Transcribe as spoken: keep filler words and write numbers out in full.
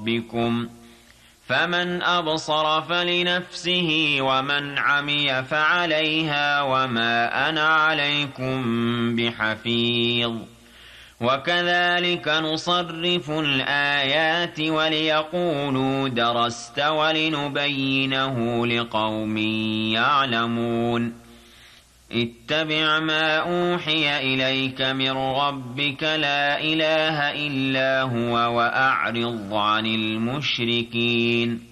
ربكم فمن أبصر فلنفسه ومن عمي فعليها وما أنا عليكم بحفيظ وكذلك نصرف الآيات وليقولوا درست ولنبينه لقوم يعلمون اتبع ما أوحي إليك من ربك لا إله إلا هو وأعرض عن المشركين